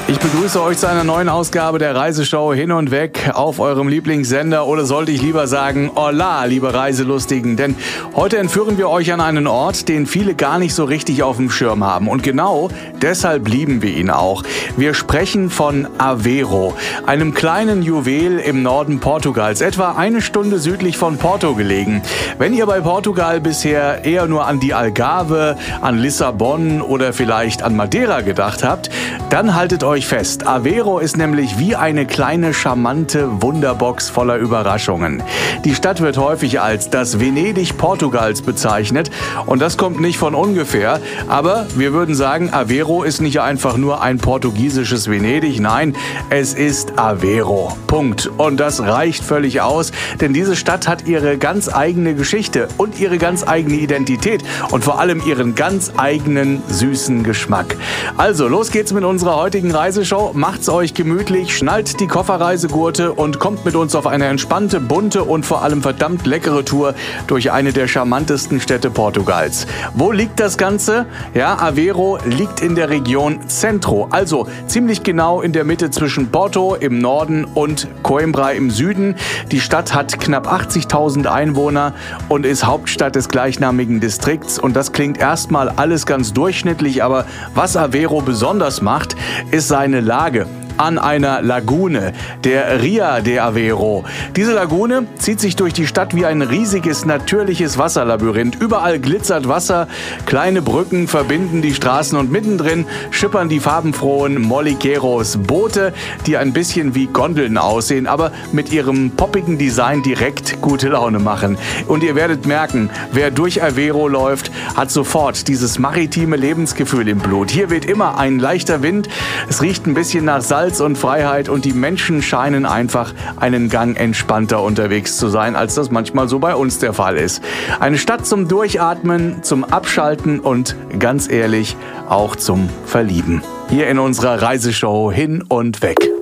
Ich begrüße euch zu einer neuen Ausgabe der Reiseshow Hin und Weg auf eurem Lieblingssender, oder sollte ich lieber sagen, hola, liebe Reiselustigen, denn heute entführen wir euch an einen Ort, den viele gar nicht so richtig auf dem Schirm haben, und genau deshalb lieben wir ihn auch. Wir sprechen von Aveiro, einem kleinen Juwel im Norden Portugals, etwa eine Stunde südlich von Porto gelegen. Wenn ihr bei Portugal bisher eher nur an die Algarve, an Lissabon oder vielleicht an Madeira gedacht habt, dann haltet euch fest. Aveiro ist nämlich wie eine kleine, charmante Wunderbox voller Überraschungen. Die Stadt wird häufig als das Venedig Portugals bezeichnet, und das kommt nicht von ungefähr, aber wir würden sagen, Aveiro ist nicht einfach nur ein portugiesisches Venedig, nein, es ist Aveiro. Punkt. Und das reicht völlig aus, denn diese Stadt hat ihre ganz eigene Geschichte und ihre ganz eigene Identität und vor allem ihren ganz eigenen süßen Geschmack. Also, los geht's mit unserer heutigen Reiseshow. Macht's euch gemütlich, schnallt die Kofferreisegurte und kommt mit uns auf eine entspannte, bunte und vor allem verdammt leckere Tour durch eine der charmantesten Städte Portugals. Wo liegt das Ganze? Ja, Aveiro liegt in der Region Centro, also ziemlich genau in der Mitte zwischen Porto im Norden und Coimbra im Süden. Die Stadt hat knapp 80.000 Einwohner und ist Hauptstadt des gleichnamigen Distrikts, und das klingt erstmal alles ganz durchschnittlich, aber was Aveiro besonders macht, ist seine Lage an einer Lagune, der Ria de Aveiro. Diese Lagune zieht sich durch die Stadt wie ein riesiges, natürliches Wasserlabyrinth. Überall glitzert Wasser, kleine Brücken verbinden die Straßen und mittendrin schippern die farbenfrohen Molliqueros, Boote, die ein bisschen wie Gondeln aussehen, aber mit ihrem poppigen Design direkt gute Laune machen. Und ihr werdet merken, wer durch Aveiro läuft, hat sofort dieses maritime Lebensgefühl im Blut. Hier weht immer ein leichter Wind, es riecht ein bisschen nach Salz und Freiheit, und die Menschen scheinen einfach einen Gang entspannter unterwegs zu sein, als das manchmal so bei uns der Fall ist. Eine Stadt zum Durchatmen, zum Abschalten und ganz ehrlich auch zum Verlieben. Hier in unserer Reiseshow Hin und Weg.